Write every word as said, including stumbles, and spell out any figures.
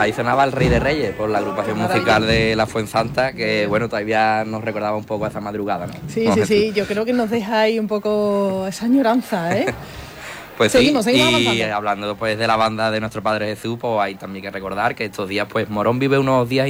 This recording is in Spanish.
ahí sonaba El Rey de Reyes por la agrupación musical de la Fuensanta, que bueno, todavía nos recordaba un poco a esa madrugada, ¿no? Sí, sí, sí, yo creo que nos deja ahí un poco esa añoranza, ¿eh? Pues seguimos, sí, seguimos y avanzando. hablando pues de la banda de nuestro Padre Jesús, pues hay también que recordar que estos días pues Morón vive unos días